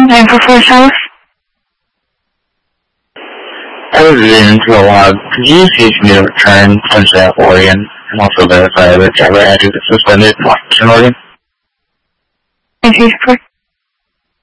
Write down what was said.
944 South. I was into a log. Could you see if you return punch that Oregon and also verify the driver had to be suspended in Oregon? Thank you,